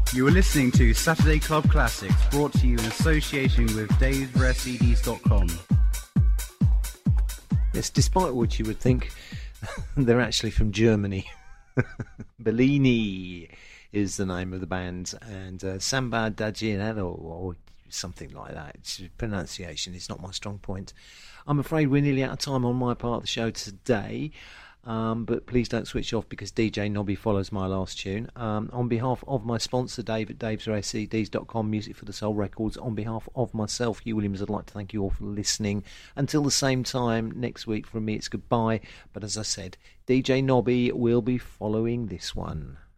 You are listening to Saturday Club Classics, brought to you in association with DaveRareCDs.com. Yes, despite what you would think, they're actually from Germany. Bellini is the name of the band, and Samba da Gennaro, or something like that. It's pronunciation is not my strong point. I'm afraid we're nearly out of time on my part of the show today. But please don't switch off because DJ Nobby follows my last tune. On behalf of my sponsor Dave at DavesRareCDs.com, Music for the Soul Records, on behalf of myself, Hugh Williams, I'd like to thank you all for listening. Until the same time next week, from me it's goodbye. But as I said, DJ Nobby will be following this one.